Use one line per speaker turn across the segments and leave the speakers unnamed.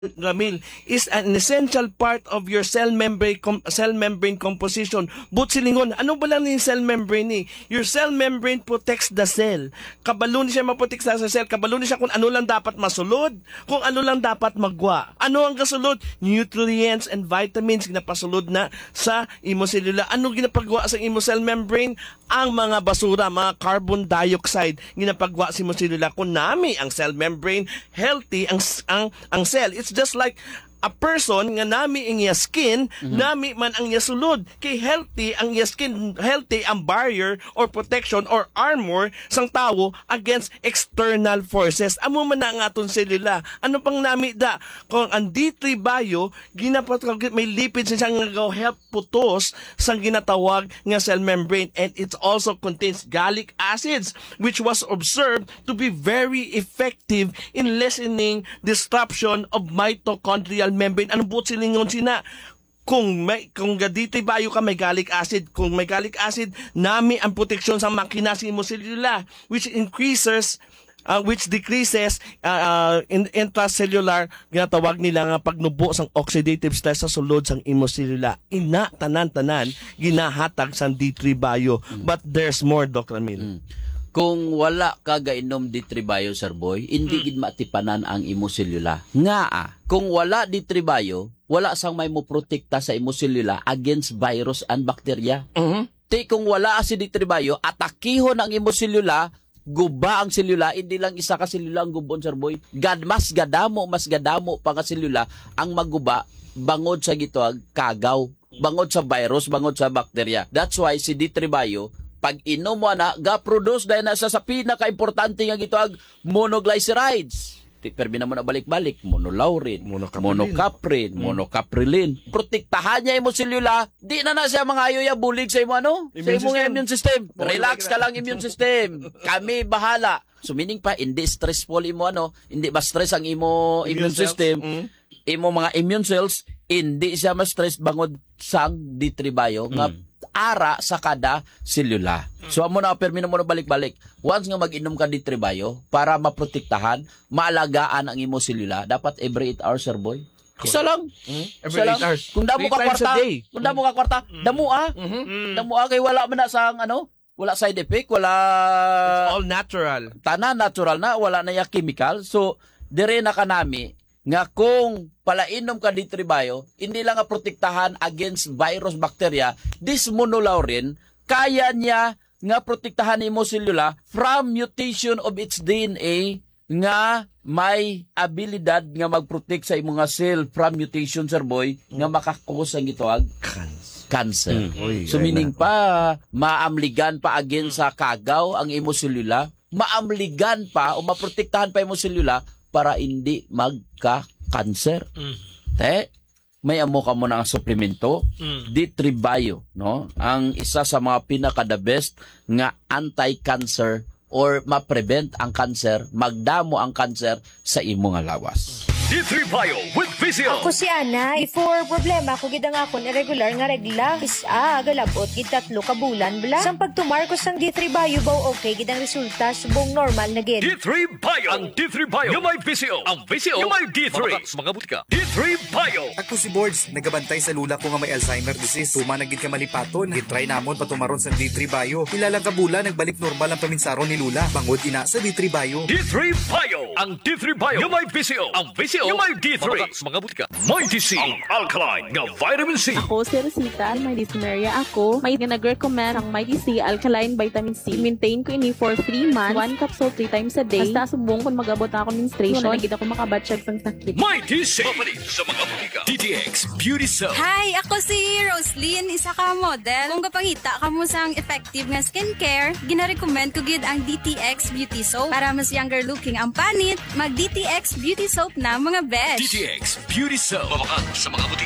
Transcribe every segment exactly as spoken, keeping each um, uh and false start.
Ramil, is an essential part of your cell membrane com- cell membrane composition. Butsilingon, ano ba lang yung cell membrane ni? Your cell membrane protects the cell. Kabalo ni siya maprotek sa cell, kabalo ni siya kung ano lang dapat masulod, kung ano lang dapat magwa. Ano ang kasulod? Nutrients and vitamins ginapasulod na sa imo selula. Ano ginapagwa sa imo cell membrane? Ang mga basura, mga carbon dioxide ginapagwa sa imo selula. Kung nami ang cell membrane healthy ang ang ang cell, it's just like a person nga nami ang iya skin, mm-hmm. nami man ang iya sulod. Kay healthy ang iya skin, healthy ang barrier or protection or armor sang tawo against external forces. Amo man na ang aton selula. Ano pang nami da? Kung ang D three bio, ginapat may lipids siya nga go help putos sang ginatawag nga cell membrane, and it also contains gallic acids which was observed to be very effective in lessening disruption of mitochondrial membrane. Ano buot silingon sina? Kung may kung gadito bayo ka may gallic acid, kung may gallic acid, nami ang proteksyon sa makina sa imo selula, which increases uh, which decreases uh, uh, in intracellular ginatawag nila nga pagnubo sang oxidative stress sa sulod sang imo selula. Ina tanan-tanan ginahatag sang D three bio. Mm. But there's more, Doctor Ramil. Mm.
Kung wala ka gainom D three bio, Sir Boy, hindi gid matipanan ang imo selula. Nga ah, kung wala D three bio, wala sang may mo protekta sa imo selula against virus and bacteria.
Uh-huh.
Ti kung wala si D three bio, atakihon ang imo selula, guba ang selula, hindi lang isa ka selula ang gubon, Sir Boy. Gad mas gadamo, mas gadamo pa ka selula ang maguba bangod sa gitawag kagaw, bangod sa virus, bangod sa bacteria. That's why si D three bio pag inom mo na, ga-produce dahil nasa sa pinaka-importante nga gitawag monoglycerides. Perbi na mo na balik-balik, monolaurin, monocaprilin, monocaprin, hmm. monocaprilin. Protektahan niya imo selula, di na na siya mga ayoya bulig sa imo ano? Immune sa imong immune system. Relax ka lang immune system. Kami bahala. So meaning pa, hindi stressful imo ano, hindi ba stress ang imo immune, immune system. Mm. Imo mga immune cells, hindi siya ma-stress bangod sang D three bio nga mm. ara sa kada selula. So amo na permi na mo na balik-balik. Once nga mag-inom ka D three bio para maprotektahan, maalagaan ang imo selula, dapat every eight hours, Sir Boy. Isa lang. Mm-hmm. Every Isa eight lang. Hours. Kung damo ka kwarta, kung damo ka kwarta, mm-hmm. damo ah. Mm-hmm. Damo ah kay wala man na sang ano, wala side effect, wala.
It's all natural.
Tanan natural na, wala na ya chemical. So dire na kanami nga kung palainom ka D three bio, hindi lang nga protektahan against virus, bacteria, this monolaurin, kaya niya nga protektahan imo selula from mutation of its D N A nga may abilidad nga magprotect sa imo nga cell from mutation, Sir Boy, nga makakos ang gitawag cancer. Mm. Oy, so meaning na. Pa, maamligan pa against sa kagaw ang imo selula, maamligan pa o maprotektahan pa imo selula para hindi magka-cancer. Mm. Te, may amo ka mo na ang suplemento, mm. D three bio, no? Ang isa sa mga pinaka-the best nga anti-cancer or ma-prevent ang cancer, magdamo ang cancer sa imo nga lawas.
D three bio with Vizio.
Ako si Ana. Before problema ko gid ang akon irregular nga regla. Isa galabot gid tatlo ka bulan bla. Sang pagtumarkos sang D three bio baw okay gid ang resulta subong normal na gid.
D three bio. Ang D three bio. Yung may Vizio. Ang Vizio. Yung may D three. Mga butika. D three bio.
Ako si Boards. Nagabantay sa lula ko nga may Alzheimer disease. Tuma na gid ka malipaton. Gitry namon patumaron sa D three bio. Ilalang ka bulan nagbalik normal ang paminsaron ni lula. Bangod ina sa D three bio.
D three bio. Ang D three bio. Yung may Vizio. Ang Vizio. Yung may D three. Mga butika. Mighty C. Ang alkaline nga vitamin C.
Ako si Rosita, may dysmenorrhea ako. May nag-recommend ang Mighty C alkaline vitamin C. Maintain ko ini for three months. One capsule three times a day. Basta subong kung mag-abot ako menstruation. Wala nagkita ko makabatsyag sang sakit.
Mighty C. Papalit sa mga butika. D T X Beauty Soap.
Hi, ako si Roslyn. Isa ka model. Kung kapangita ka mo sang effective nga skincare, gina-recommend ko gid ang D T X Beauty Soap. Para mas younger looking ang panit, mag-D T X Beauty Soap na mga best.
D T X Beauty Soap. Mabakan sa mga butika.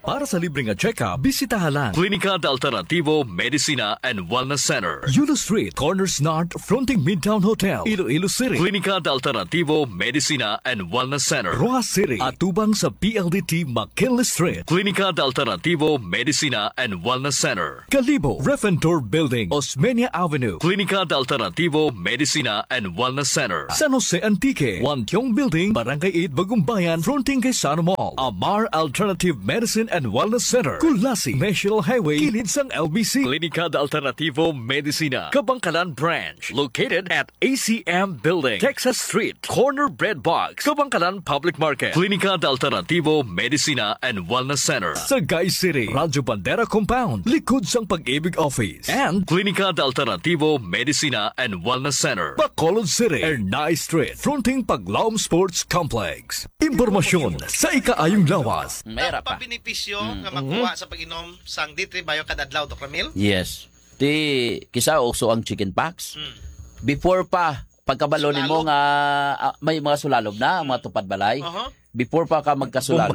Para sa libreng check-up, bisitahan lang Klinika de Alternativo Medicina and Wellness Center, Yulo Street, Corners North, fronting Midtown Hotel, Iloilo City. Klinika de Alternativo Medicina and Wellness Center, Rojas City, atubang sa P L D T McKinley Street. Klinika de Alternativo Medicina and Wellness Center, Calibo, Refentor Building, Osmeña Avenue. Klinika de Alternativo Medicina and Wellness Center, San Jose Antique, Wantiong Building, Barangay eight, Bagumbayan, fronting kay Sana Mall. Amar Alternative Medicine and Wellness Center, Kulasi, National Highway, kilid sang L B C. Klinika de Alternativo Medicina, Kabangkalan Branch, located at A C M Building, Texas Street, Corner Bread Box, Kabangkalan Public Market. Klinika de Alternativo Medicina and Wellness Center, Sagay City, Radyo Bandera Compound, likod sang Pag-ibig Office. And Klinika de Alternativo Medicina and Wellness Center, Bacolod City, Ernay Street, fronting Paglaom Sports Complex. Impormasyon sa ikaayong lawas.
Mera pa.
Benepisyo nga makuha sa pag-inom sang D three Bio kada adlaw, Doctor Ramil?
Yes. Ti kisa uso ang chicken pox.
Hmm.
Before pa pagkabalonin mo
Sulalog?
nga ah, may mga sulalog na, mga tupad balay.
Uh-huh.
Before pa ka magkasulalog,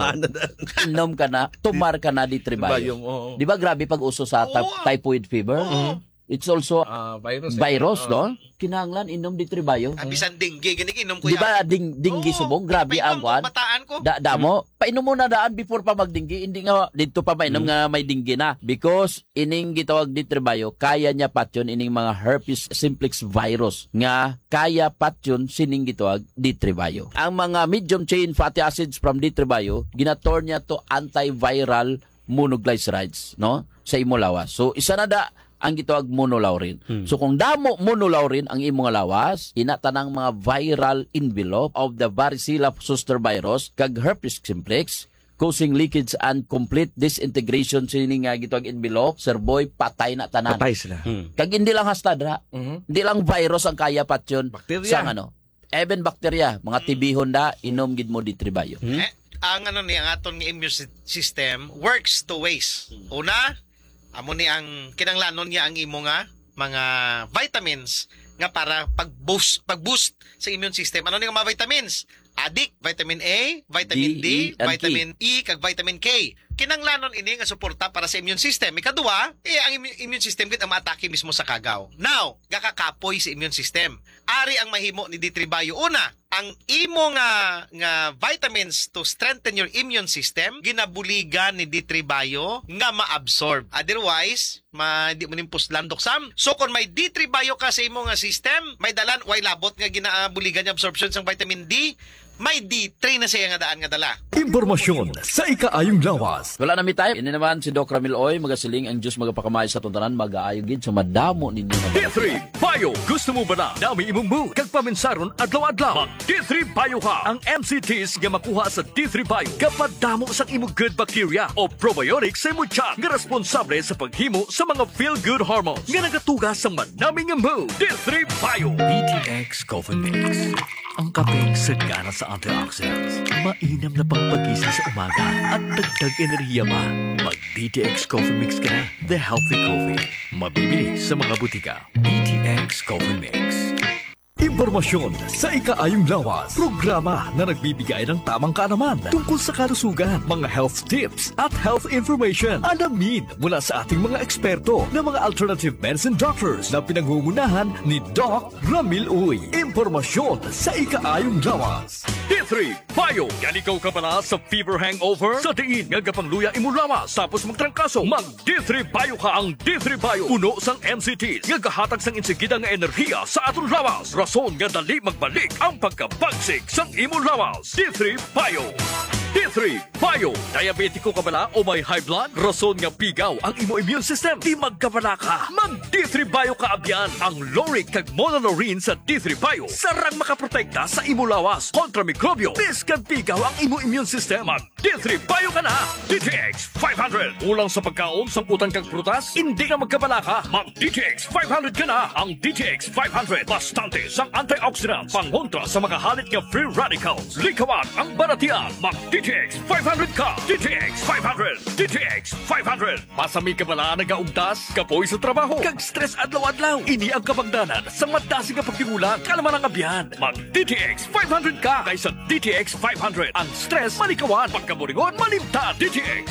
inom ka na, tumar ka na di tribayo.
oo.
Di ba grabe pag uso sa ta-
Oo.
typhoid fever? It's also
Ah, virus. eh.
virus,
Oo.
no? Kinahanglan inom di tribayo.
Ah, bisan dinggi, gani inom ko
Di
yan.
ba ding dinggi
Oo,
subong? Grabe
painom
ang
ko,
kwan.
bataan ko.
Da, da mo, painom mo na daan before pa magdinggi. Hindi nga, dito pa mainom nga may dinggi na. Because, ining gitawag di tribayo, kaya niya pat yun, ining mga herpes simplex virus. Nga, kaya pat yun, sining gitawag di tribayo. Ang mga medium chain fatty acids from di tribayo, ginator niya to antiviral monoglycerides, no? Sa imolawas. So, isa na da, ang gitawag monolaurin.
Hmm.
So kung damo monolaurin ang imong lawas, inatanang mga viral envelope of the varicella zoster virus kag herpes simplex causing leakage and complete disintegration sining nga gitawag envelope, sir boy, patay na tanan.
Patay sila.
Kag hindi lang hasta dra.
Mhm.
Hindi lang virus ang kaya pat yun.
Bakterya.
Sa ano? Even bakterya, mga tibihon da, inom gid mo di tribayo.
Eh, ang ano ni ang aton nga immune sy- system works two ways. Una, amo ni ang kinanglanon niya ang imo nga mga vitamins nga para pag-boost pag-boost sa immune system. Ano ni nga mga vitamins? Adik, vitamin A, vitamin D,
D, E, and
vitamin E, kag vitamin K. Kinanglanon ini nga suporta para sa immune system. Ikaduha, eh, ang immu- immune system gid ang maatake mismo sa kagaw. Now, gakakapoy sa immune system. Ari ang mahimo ni D three Bio. Una, ang imo nga nga vitamins to strengthen your immune system ginabuligan ni D three Bio nga ma-absorb. Otherwise, ma di mo nimpus landok sam. So kung may D three Bio ka sa imo nga system, may dalan way labot nga ginabuligan yung absorption sang vitamin D, may D three na siya nga daan nga dala.
Impormasyon sa ikaayong lawas.
Wala na mi tayo. Ini naman si Doc Ramil Oy, magasiling ang Diyos magapakamay sa tuntanan, mag-aayo gid sa madamo ninyo nga
D three Bio. Gusto mo ba na dami imong mood kag paminsaron adlaw-adlaw? Mag D three Bio ka. Ang M C Ts nga makuha sa D three Bio kapag damo sa imong good bacteria o probiotics sa imong tiyan nga responsable sa paghimo sa mga feel-good hormones nga nagatugas sa manaming nga mood. D three Bio. D T X Coffee Mix. Ang kapeng sagana sa antioxidants. Mainam na pangpagising sa umaga at dagdag enerhiya pa. Mag D T X Coffee Mix ka na. The Healthy Coffee. Mabibili sa mga butika. D T X Coffee Mix. Impormasyon sa ikaayong lawas. Programa na nagbibigay ng tamang kaalaman tungkol sa kalusugan, mga health tips at health information. Alamin mula sa ating mga eksperto na mga alternative medicine doctors na pinangungunahan ni Doc Ramil Uy. Impormasyon sa ikaayong lawas. D three Bio. Yan ikaw ka pala sa fever hangover? Sa diin nga gapangluya imo lawas tapos magtrangkaso. Mag D three Bio ka. Ang D three Bio puno sang M C Ts nga gahatag sang insigida nga enerhiya sa aton lawas. Rason nga dali magbalik ang pagkabagsik sang imo lawas. D three Bio. D three Bio. Diabetiko ka bala o may high blood? Rason nga pigaw ang imo immune system. Di magkabala ka. Mag D three Bio ka abyan. Ang Loric kag Monolaurin sa D three Bio sarang makaprotekta sa imo lawas kontra mikrobyo. Biskag pigaw ang imo immune system. Mag D three Bio ka na. D T X five hundred. Ulang sa pagkaon, samputan kag prutas, hindi na magkabala ka. Mag D T X five hundred ka na. Ang D T X five hundred bastante sang antioxidants, pangontra sa mga halit nga free radicals. Likawan ang baratian. Mag D T X five hundred ka. D T X five hundred. D T X five hundred. Pasami ka bala nagaugdas, kapoy sa trabaho, kag stress adlaw-adlaw. Ini ang kabangdanan sa madasi nga pagtigulang kalaman ang abyan. Mag D T X five hundred ka kaysa D T X five hundred. Ang stress malikawan, pagkaburingon malimta. D T X five hundred.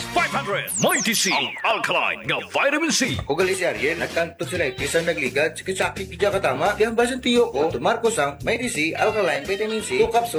Secret, Mighty C, ang alkaline nga vitamin C.
Kung gali si Ariel, nagkanto sila itisang nagligad, sakit-sakit kaya katama, di ang basan tiyo ko, tumarkos ang Mighty C, alkaline vitamin C, two capsules